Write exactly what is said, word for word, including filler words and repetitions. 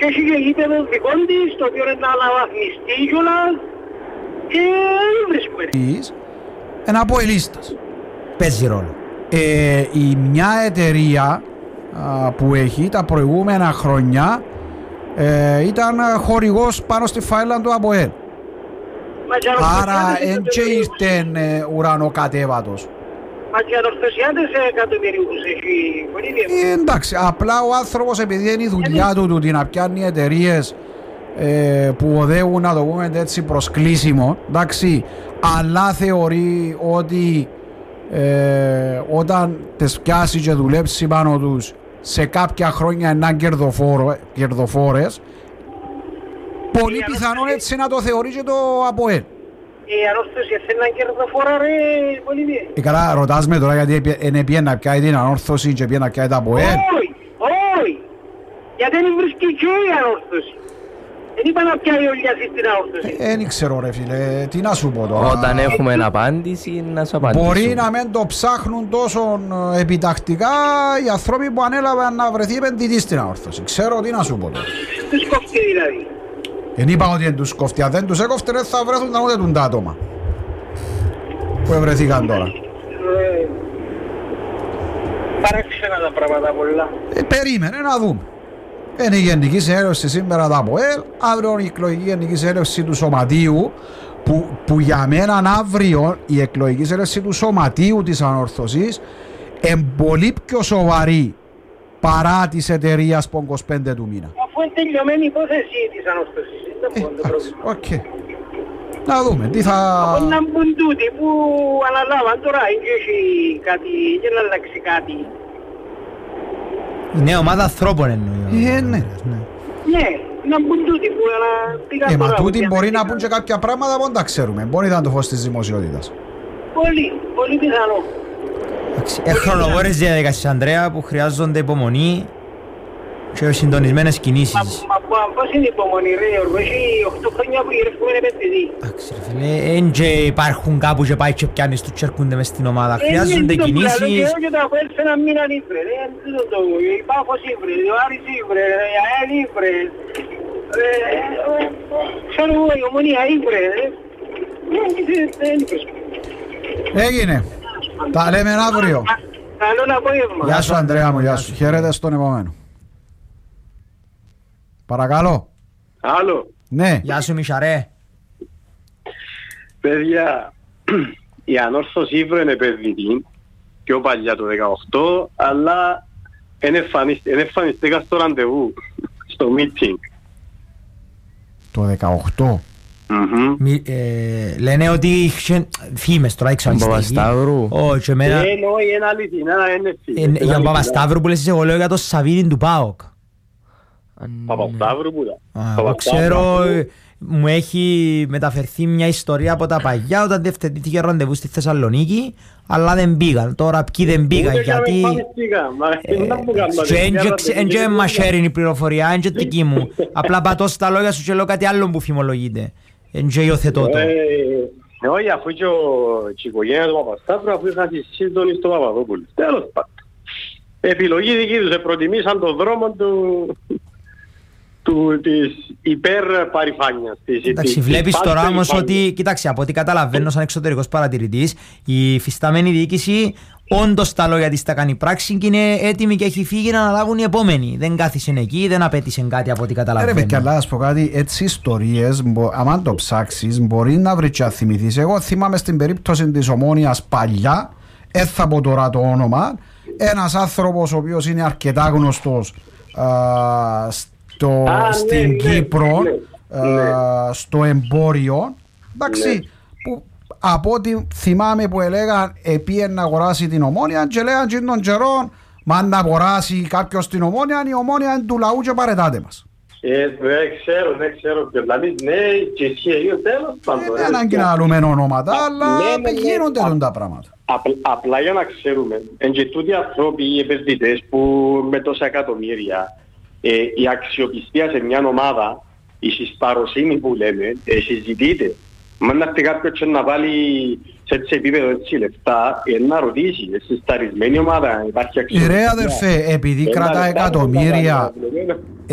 και έχει και γήπεδο δικό της, το οποίο είναι να αναβαθμιστεί κιόλας και δεν βρίσκουμε. Ένα από ελίστας. Παίζει ρόλο. Ε, η μια εταιρεία α, που έχει τα προηγούμενα χρόνια ε, ήταν χορηγός πάνω στη φάιλα του ΑΠΟΕΛ. Άρα εν και ήρθε ε, ουρανοκατέβατος. Μα και ανορθωσιάτες εκατομμυρίους έχει πολύ. Ε, εντάξει, απλά ο άνθρωπος επειδή είναι η δουλειά του, του να πιάνει εταιρείες ε, που οδεύουν, να το πούμε έτσι, προς κλείσιμο, εντάξει, αλλά θεωρεί ότι ε, όταν τις πιάσει και δουλέψει πάνω τους σε κάποια χρόνια είναι κερδοφόρες, πολύ πιθανόν έτσι να το θεωρεί και το ΑΠΟΕΛ. Η ανόρθωση θέλει να κερδοφόρα ρε Πολύβιε. Ε, καλά, ρωτάς με τώρα γιατί είναι πιένα να πιάει την ανόρθωση και πιένα να πιάει τα ΑΠΟΕΛ. Όχι, όχι. Γιατί δεν βρίσκει και η ανόρθωση. Δεν είπα να πιάει όλοι αυτή την ανόρθωση. Ε, δεν ξέρω ρε φίλε, τι να σου πω τώρα. Όταν έχουμε απάντηση να σου απαντήσουμε. Μπορεί να μην το ψάχνουν τόσο επιτακτικά οι άνθρωποι που ανέλαβαν να βρεθεί επενδυτή στην ανόρθωση. Ξέρω τι να σου πω τώρα. Τους κόφτει δηλαδή. Δεν είπα ότι δεν τους κόφτει, αν δεν τους έκοφτε δεν θα βρεθούν να ούτε τα άτομα που ευρεθήκαν τώρα. Ε, παράξενα τα πράγματα πολλά. Ε, περίμενε να δούμε. Είναι η Γενική Συνέλευση σήμερα τα ΑΠΟΕΛ, αύριο η εκλογική Γενική Συνέλευση του Σωματείου, που, που για μένα αύριο η εκλογική συνέλευση του Σωματείου της Ανόρθωσης είναι πολύ πιο σοβαρή παρά της εταιρείας που είκοσι πέντε του μήνα. Αφού είναι τελειωμένη η υπόθεση της ανόρθωσης. Ε, οκ. Okay. Να δούμε τι θα... Από να μπουν τούτοι που αναλάβαν τώρα, έχει κάτι, δεν αλλάξει κάτι. Η νέα ομάδα ανθρώπων εννοεί. Ε, ναι. Ναι, να μπουν τούτοι που πήγαν ε, τώρα. Μα τούτοι μπορεί να πούν και κάποια πράγματα που δεν τα ξέρουμε. Μπορεί να είναι το φως της δημοσιότητας. Πολύ, πολύ πιθανό. Έχει χρονοβόρες διαδικασίες, Ανδρέα, που χρειάζονται υπομονή και συντονισμένες κινήσεις. Μα πώς είναι υπομονή ρε Γιώργο, έχει οκτώ χρόνια που γυρεύουμε επενδυτή. Εντάξει ρε φίλε, εν και υπάρχουν κάπου και πάει και πιάνεις τους και έρχονται μες στην ομάδα. Χρειάζονται κινήσεις. Εγώ και το Αποέλ σε ένα μήνα ήβρε, η Πάφος ήβρε, ο Άρης ήβρε, η ΑΕΛ ήβρε, ξέρω εγώ η Ομονία ήβρε. Έγινε. Τα λέμε αύριο. Καλό απόγευμα. Γεια σου Ανδρέα μου, γεια σου. Χαίρετε στον επόμενο. Παρακαλώ. Άλλο. Ναι. Γεια σου Μιχαρέ. Παιδιά, η ανόρθωση ήβρε είναι επενδυτή πιο παλιά το δεκαοκτώ, αλλά δεν εμφανιστήκα στο ραντεβού, στο meeting. Το δεκαοκτώ. Mm-hmm. Μη, ε, λένε ότι είχε φήμες τώρα έξω Τον Παπασταύρου. Όχι, εμένα... Δεν όχι, είναι αληθινά, είναι φήμες. Για τον Παπασταύρου που λες εγώ λέω για το Σαββίδιν του ΠΑΟΚ. Παπασταύρου που ήταν. Ξέρω, μου έχει μεταφερθεί μια ιστορία από τα παγιά όταν διευθετήθηκε ραντεβού στη Θεσσαλονίκη, αλλά δεν πήγαν. Τώρα ποιοι δεν πήγαν γιατί... Εν και μας χαίρει η πληροφορία, εν και δική μου. Απλά πατώ στα λόγια σου και λέω κάτι άλλο που φημολογείται. Εν και υιοθετώ το. Όχι, αφού και η οικογένεια του Παπασταύρου, αφού είχαν τη σύντονη στο Παπαδόπουλο. Τέλος πάντων. Επιλογή δική τους, προτιμήσαν τον δρόμο του... του, της υπερπαρηφάνειας. Εντάξει, βλέπεις τώρα όμως ότι, κοίταξε, από ό,τι καταλαβαίνω σαν εξωτερικός παρατηρητής, η φυσταμένη διοίκηση όντως τα λόγια της τα κάνει πράξη και είναι έτοιμη και έχει φύγει να αναλάβουν οι επόμενοι. Δεν κάθισαν εκεί, δεν απέτησαν κάτι από ό,τι καταλαβαίνω. Ρε παιδιά, ας πω κάτι, έτσι ιστορίες, άμα το ψάξεις, μπορεί να βρεις και να θυμηθείς. Εγώ θυμάμαι στην περίπτωση της Ομόνοιας παλιά, δεν θα πω τώρα το όνομα, ένας άνθρωπος ο οποίος είναι αρκετά γνωστός α, στο, Α, στην ναι, Κύπρο, ναι, α, ναι. στο εμπόριο, εντάξει, ναι. που από ό,τι θυμάμαι που έλεγαν επίε να αγοράσει την Ομόνια και λέγαν και των καιρών, μα να αγοράσει κάποιος την Ομόνια, η Ομόνια είναι του λαού και παρετάτε μας. Ε, δεν ξέρω, δεν ξέρω και δηλαδή, ναι, και ισχύει ο τέλος πάντων. Δεν ανάγκη να λούμε ονόματα, αλλά γίνονται τα πράγματα. Απλά για να ξέρουμε, εν και τούτοι άνθρωποι, οι επενδυτές που με τόσα εκατομμύρια, η αξιοπιστία σε μια ομάδα, η συσπαροσύνη που λέμε, συζητείται. Μα να έρθει κάποιος και να βάλει σε έτσι επίπεδο έτσι λεφτά, να ρωτήσει, σε σταρισμένη ομάδα υπάρχει αξιοπιστία. Ρε αδερφέ, επειδή κρατά εκατομμύρια,